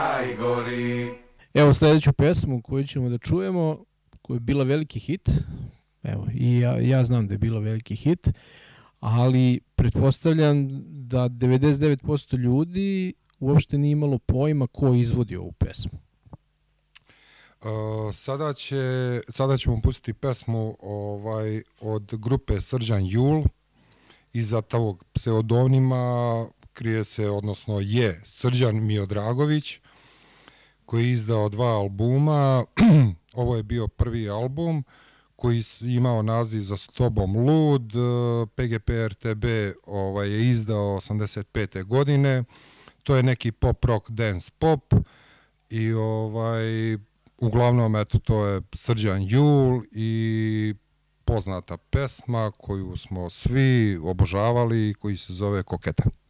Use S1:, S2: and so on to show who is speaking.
S1: Evo sljedeću pesmu koju ćemo da čujemo, koja je bila veliki hit. Evo, i ja znam da je bila veliki hit, ali pretpostavljam da 99% ljudi uopšte nije imalo pojma ko izvodi ovu pesmu.
S2: Sada ćemo pustiti pesmu od grupe Srđan Jul. Iza tog pseudonima krije se, odnosno je Srđan Miodragović, koji je izdao 2 albuma. Ovo je bio prvi album koji je imao naziv Za s tobom lud. PGP RTB je izdao 85. godine. To je neki pop rock dance pop i uglavnom eto to je Srđan Jul i poznata pesma koju smo svi obožavali, koji se zove Koketa.